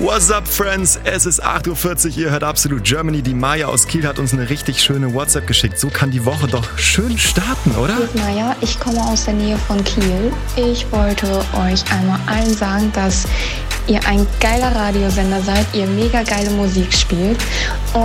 What's up, Friends? Es ist 8.40 Uhr, ihr hört Absolute Germany. Die Maya aus Kiel hat uns eine richtig schöne WhatsApp geschickt. So kann die Woche doch schön starten, oder? Gut, Maya, ich komme aus der Nähe von Kiel. Ich wollte euch einmal allen sagen, dass ihr ein geiler Radiosender seid, ihr mega geile Musik spielt.